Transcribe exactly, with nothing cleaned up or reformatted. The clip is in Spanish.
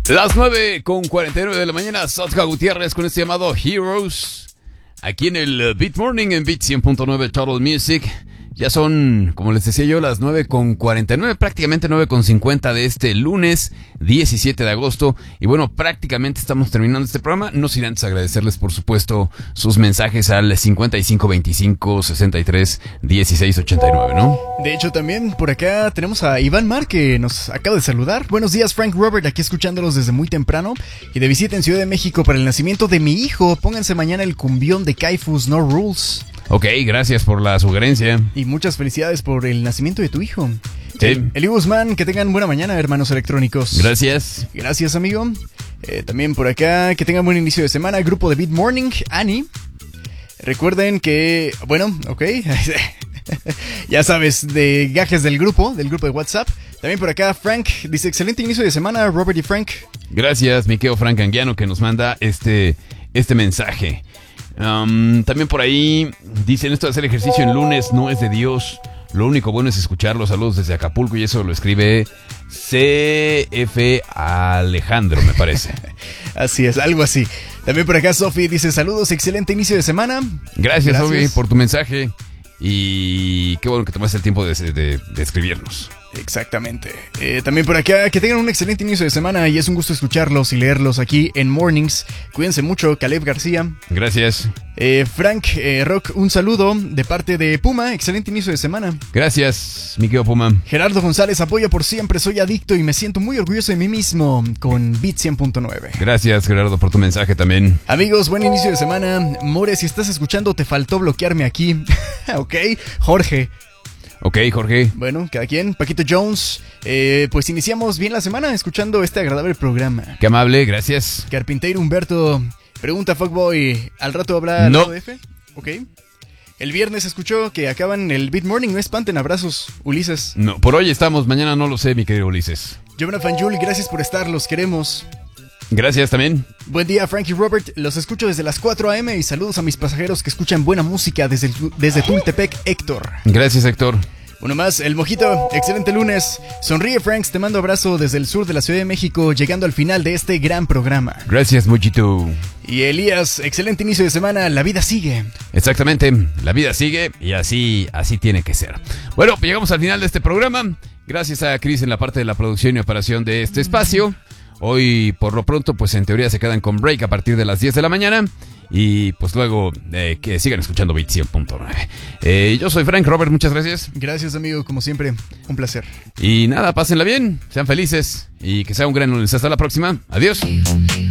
Las nueve con cuarenta y nueve de la mañana, Satka Gutiérrez con este llamado Heroes. Aquí en el Beat Morning en Beat cien punto nueve Total Music. Ya son, como les decía yo, las nueve con cuarenta y nueve, prácticamente nueve con cincuenta de este lunes diecisiete de agosto. Y bueno, prácticamente estamos terminando este programa. No sin antes agradecerles, por supuesto, sus mensajes al cincuenta y cinco veinticinco sesenta y tres dieciséis ochenta y nueve, ¿no? De hecho, también por acá tenemos a Iván Mar, que nos acaba de saludar. Buenos días, Frank Robert, aquí escuchándolos desde muy temprano. Y de visita en Ciudad de México para el nacimiento de mi hijo. Pónganse mañana el cumbión de Kaifus No Rules. Ok, gracias por la sugerencia. Y muchas felicidades por el nacimiento de tu hijo. Sí. Eli Guzmán, que tengan buena mañana, hermanos electrónicos. Gracias. Gracias, amigo. Eh, también por acá, que tengan buen inicio de semana. Grupo de Beat Morning, Annie. Recuerden que, bueno, ok. Ya sabes, de gajes del grupo, del grupo de WhatsApp. También por acá, Frank dice, excelente inicio de semana, Robert y Frank. Gracias, mi querido Frank Anguiano, que nos manda este, este mensaje. Um, también por ahí dicen, esto de hacer ejercicio en lunes no es de Dios. Lo único bueno es escuchar los saludos desde Acapulco. Y eso lo escribe C F Alejandro, me parece. Así es, algo así. También por acá Sofi dice, saludos, excelente inicio de semana. Gracias, Sofi, por tu mensaje. Y qué bueno que tomaste el tiempo de, de, de escribirnos. Exactamente. Eh, también por acá, que tengan un excelente inicio de semana y es un gusto escucharlos y leerlos aquí en Mornings. Cuídense mucho, Caleb García. Gracias. Eh, Frank eh, Rock, un saludo de parte de Puma. Excelente inicio de semana. Gracias, mi querido Puma. Gerardo González, apoyo por siempre. Soy adicto y me siento muy orgulloso de mí mismo con Beat cien punto nueve. Gracias, Gerardo, por tu mensaje también. Amigos, buen inicio de semana. More, si estás escuchando, te faltó bloquearme aquí. Ok, Jorge. Ok, Jorge. Bueno, cada quien. Paquito Jones. Eh, pues iniciamos bien la semana escuchando este agradable programa. Qué amable, gracias. Carpintero Humberto pregunta, Fuckboy, ¿al rato habla no. de F? Ok. El viernes escuchó que acaban el Beat Morning. No espanten, abrazos, Ulises. No, por hoy estamos, mañana no lo sé, mi querido Ulises. Giovanna Fanjul, gracias por estar, los queremos. Gracias también. Buen día, Frankie Robert. Los escucho desde las cuatro a eme y saludos a mis pasajeros que escuchan buena música desde, desde Tultepec, Héctor. Gracias, Héctor. Uno más, el Mojito. Excelente lunes. Sonríe, Franks. Te mando abrazo desde el sur de la Ciudad de México, llegando al final de este gran programa. Gracias, Mojito. Y Elías, excelente inicio de semana. La vida sigue. Exactamente, la vida sigue y así, así tiene que ser. Bueno, pues llegamos al final de este programa. Gracias a Chris en la parte de la producción y operación de este espacio. Hoy, por lo pronto, pues en teoría se quedan con break a partir de las diez de la mañana. Y pues luego eh, que sigan escuchando Beat cien punto nueve. Eh, yo soy Frank Robert, muchas gracias. Gracias, amigo, como siempre, un placer. Y nada, pásenla bien, sean felices y que sea un gran lunes. Hasta la próxima, adiós.